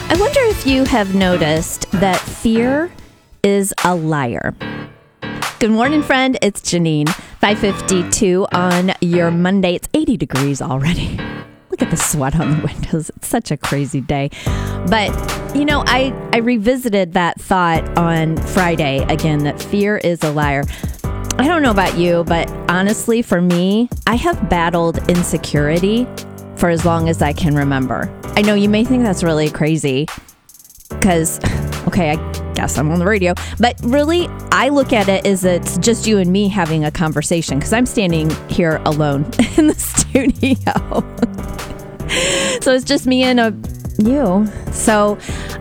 I wonder if you have noticed that fear is a liar. Good morning, friend. It's Janine. 5:52 on your Monday. It's 80 degrees already. Look at the sweat on the windows. It's such a crazy day. But, you know, I revisited that thought on Friday again, that fear is a liar. I don't know about you, but honestly, for me, I have battled insecurity for as long as I can remember. I know you may think that's really crazy because, okay, I guess I'm on the radio, but really, I look at it as it's just you and me having a conversation because I'm standing here alone in the studio. So it's just me and you. So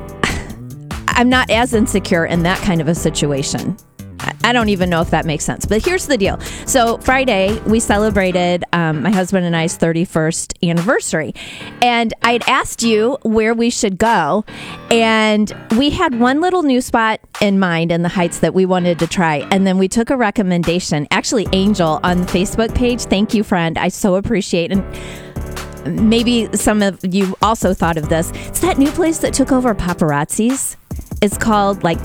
I'm not as insecure in that kind of a situation. I don't even know if that makes sense. But here's the deal. So Friday, we celebrated my husband and I's 31st anniversary. And I'd asked you where we should go. And we had one little new spot in mind in the Heights that we wanted to try. And then we took a recommendation. Actually, Angel on the Facebook page. Thank you, friend. I so appreciate it. And maybe some of you also thought of this. It's that new place that took over Paparazzi's. It's called like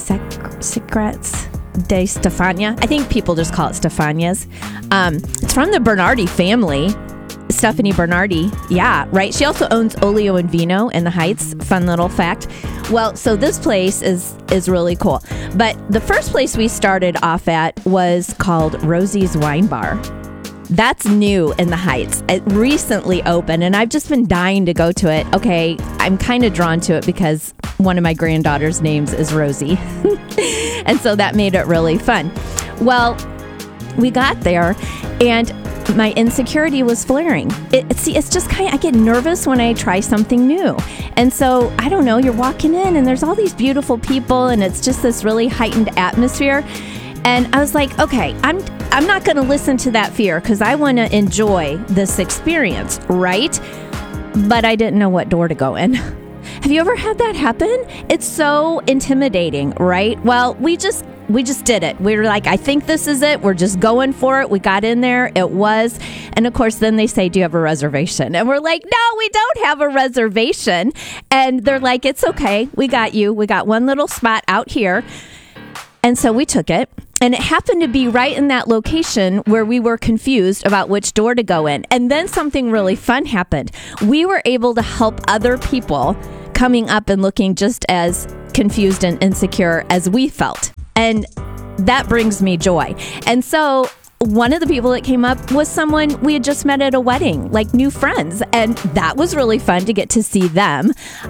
Secrets de Stefania. I think people just call it Stefania's. It's from the Bernardi family. Stephanie Bernardi. Yeah, right. She also owns Olio and Vino in the Heights. Fun little fact. Well, so this place is really cool. But the first place we started off at was called Rosie's Wine Bar. That's new in the Heights. It recently opened, and I've just been dying to go to it. Okay, I'm kind of drawn to it because one of my granddaughters' names is Rosie. And so that made it really fun. Well, we got there, and my insecurity was flaring. It's just kind of, I get nervous when I try something new. And so, I don't know, you're walking in, and there's all these beautiful people, and it's just this really heightened atmosphere. And I was like, okay, I'm not going to listen to that fear because I want to enjoy this experience, right? But I didn't know what door to go in. Have you ever had that happen? It's so intimidating, right? Well, we just did it. We were like, I think this is it. We're just going for it. We got in there. It was. And of course, then they say, do you have a reservation? And we're like, no, we don't have a reservation. And they're like, it's okay. We got you. We got one little spot out here. And so we took it. And it happened to be right in that location where we were confused about which door to go in. And then something really fun happened. We were able to help other people coming up and looking just as confused and insecure as we felt. And that brings me joy. And so one of the people that came up was someone we had just met at a wedding, like new friends. And that was really fun to get to see them.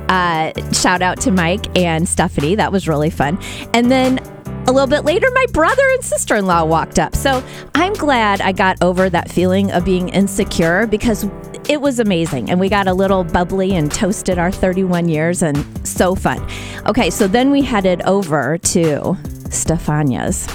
Shout out to Mike and Stephanie. That was really fun. And then a little bit later, my brother and sister-in-law walked up. So I'm glad I got over that feeling of being insecure because it was amazing. And we got a little bubbly and toasted our 31 years and so fun. Okay, so then we headed over to Stefania's.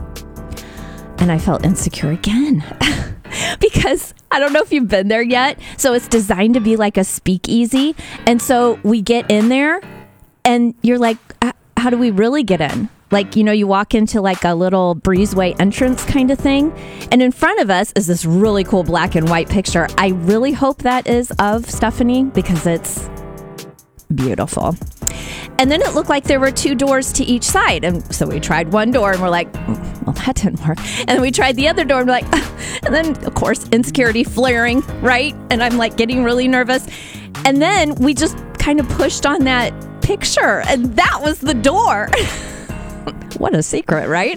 And I felt insecure again because I don't know if you've been there yet. So it's designed to be like a speakeasy. And so we get in there and you're like, how do we really get in? Like, you know, you walk into like a little breezeway entrance kind of thing. And in front of us is this really cool black and white picture. I really hope that is of Stephanie because it's beautiful. And then it looked like there were two doors to each side. And so we tried one door and we're like, well, that didn't work. And then we tried the other door and we're like, and then of course, insecurity flaring, right? And I'm like getting really nervous. And then we just kind of pushed on that picture and that was the door. What a secret, right?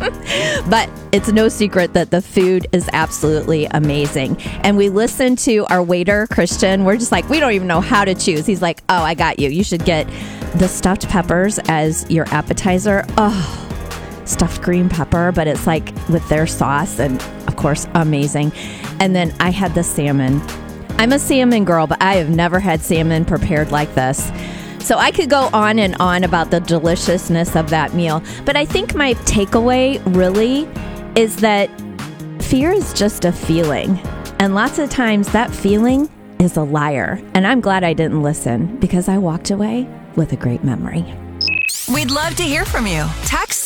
But it's no secret that the food is absolutely amazing. And we listened to our waiter, Christian. We're just like, we don't even know how to choose. He's like, oh, I got you. You should get the stuffed peppers as your appetizer. Oh, stuffed green pepper, but it's like with their sauce and of course, amazing. And then I had the salmon. I'm a salmon girl, but I have never had salmon prepared like this. So I could go on and on about the deliciousness of that meal. But I think my takeaway really is that fear is just a feeling. And lots of times that feeling is a liar. And I'm glad I didn't listen because I walked away with a great memory. We'd love to hear from you. Text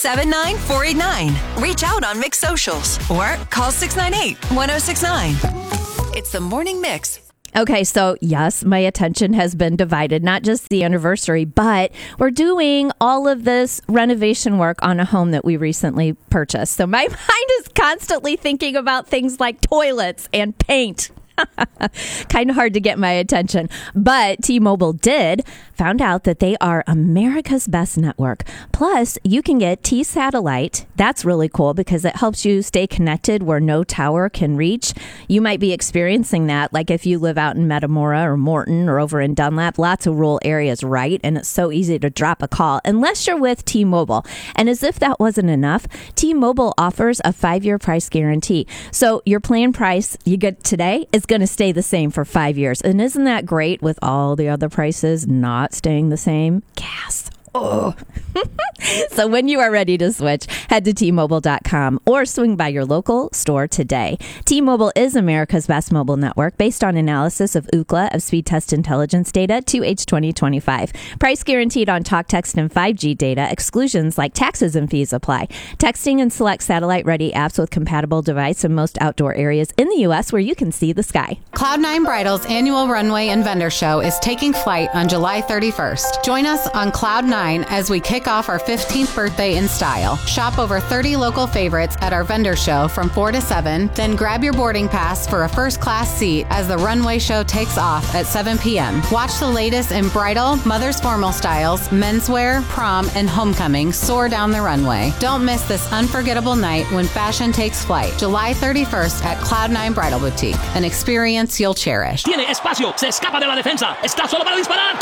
79489. Reach out on Mix Socials or call 698-1069. It's the Morning Mix. Okay, so yes, my attention has been divided, not just the anniversary, but we're doing all of this renovation work on a home that we recently purchased. So my mind is constantly thinking about things like toilets and paint. Kind of hard to get my attention. But T-Mobile found out that they are America's best network. Plus, you can get T-Satellite. That's really cool because it helps you stay connected where no tower can reach. You might be experiencing that, like if you live out in Metamora or Morton or over in Dunlap, lots of rural areas, right? And it's so easy to drop a call unless you're with T-Mobile. And as if that wasn't enough, T-Mobile offers a 5-year price guarantee. So your plan price you get today is going to stay the same for 5 years. And isn't that great with all the other prices not staying the same? Gas. Oh. So when you are ready to switch, head to T-Mobile.com or swing by your local store today. T-Mobile is America's best mobile network based on analysis of Ookla of speed test intelligence data to H2025. Price guaranteed on talk, text, and 5G data. Exclusions like taxes and fees apply. Texting and select satellite-ready apps with compatible device in most outdoor areas in the U.S. where you can see the sky. Cloud9 Bridal's annual runway and vendor show is taking flight on July 31st. Join us on Cloud9 as we kick off our 15th birthday in style. Shop over 30 local favorites at our vendor show from 4 to 7, then grab your boarding pass for a first-class seat as the runway show takes off at 7 p.m. Watch the latest in bridal, mother's formal styles, menswear, prom, and homecoming soar down the runway. Don't miss this unforgettable night when fashion takes flight. July 31st at Cloud9 Bridal Boutique, an experience you'll cherish. Tiene espacio, se escapa de la defensa, está solo para disparar.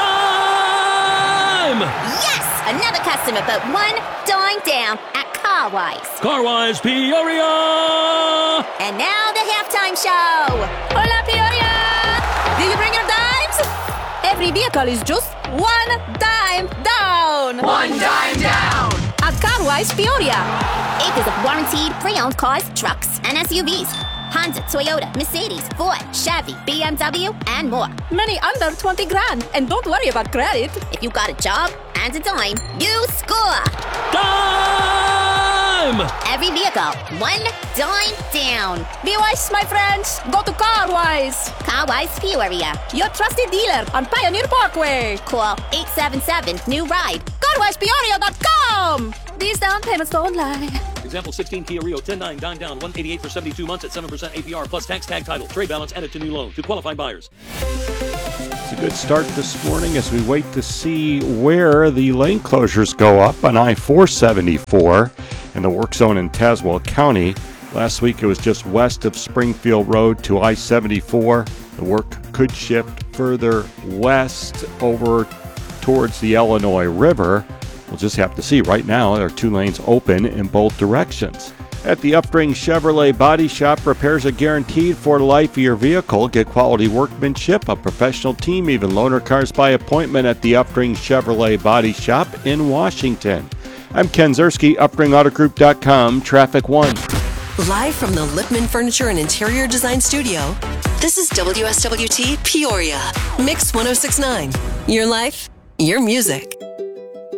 Time! Yes! Another customer but one dime down at Carwise. Carwise Peoria! And now the halftime show. Hola, Peoria! Did you bring your dimes? Every vehicle is just one dime down. One dime down. At Carwise Peoria. Acres of warranted pre-owned cars, trucks, and SUVs. Honda, Toyota, Mercedes, Ford, Chevy, BMW, and more. Many under 20 grand. And don't worry about credit. If you got a job and a dime, you score. Dime! Every vehicle, one dime down. Be wise, my friends. Go to Carwise. Carwise Peoria. Your trusted dealer on Pioneer Parkway. Call 877-NEW-RIDE. CarwisePeoria.com. These down payments don't lie. Example 16 Kia Rio 10.9 dime down 188 for 72 months at 7% APR plus tax tag title. Trade balance added to new loan to qualifying buyers. It's a good start this morning as we wait to see where the lane closures go up on I-474 in the work zone in Tazewell County. Last week it was just west of Springfield Road to I-74. The work could shift further west over towards the Illinois River. We'll just have to see. Right now, there are 2 lanes open in both directions. At the Upring Chevrolet Body Shop, repairs are guaranteed for the life of your vehicle. Get quality workmanship, a professional team, even loaner cars by appointment at the Upring Chevrolet Body Shop in Washington. I'm Ken Zerski, UpringAutoGroup.com, Traffic 1. Live from the Lippman Furniture and Interior Design Studio, this is WSWT Peoria, Mix 106.9. Your life, your music.